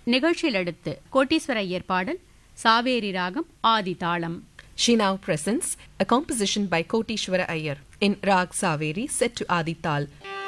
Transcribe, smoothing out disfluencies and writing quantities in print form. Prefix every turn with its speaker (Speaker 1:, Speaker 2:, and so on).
Speaker 1: நிகழ்ச்சியில் அடுத்து கோட்டீஸ்வர ஐயர் பாடல் சாவேரி ராகம் ஆதி தாளம்.
Speaker 2: She now presents a composition by Kotishwara Iyer in Rag Saveri set to Adi Tal.